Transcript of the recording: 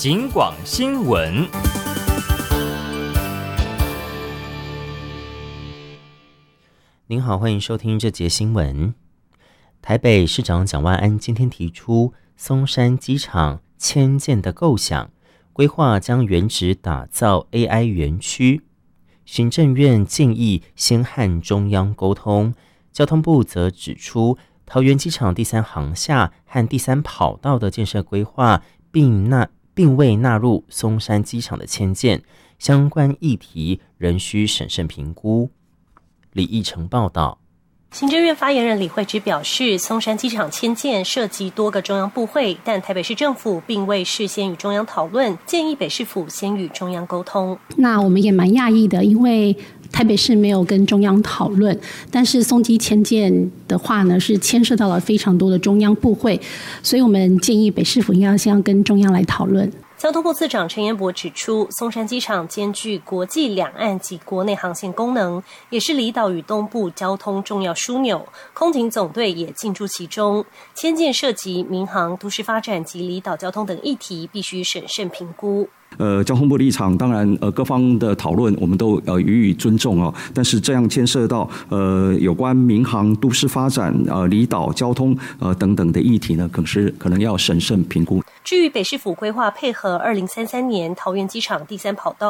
警广新闻。 您好，欢迎收听这节新闻。台北市长蒋万安今天提出松山机场迁建的构想，规划将原址打造 AI 园区。行政院建议先和中央沟通，交通部则指出，桃园机场第三航厦和第三跑道的建设规划，并未纳入松山机场的迁建，相关议题仍需审慎评估。李义成报道。 行政院发言人李惠芝表示，松山机场迁建涉及多个中央部会，但台北市政府并未事先与中央讨论，建议北市府先与中央沟通。 那我们也蛮讶异的，因为台北市没有跟中央讨论，但是松机迁建的话呢，是牵涉到了非常多的中央部会，所以我们建议北市府应该先要跟中央来讨论。 交通部次长陈彦博指出，松山机场兼具国际两岸及国内航线功能，也是离岛与东部交通重要枢纽，空警总队也进驻其中。迁建涉及民航、都市发展及离岛交通等议题，必须审慎评估。 交通部立场当然各方的讨论我们都予以尊重哦，但是这样牵涉到有关民航、都市发展、离岛交通等等的议题呢，可能要审慎评估。 至于北市府规划配合2033年桃园机场第三跑道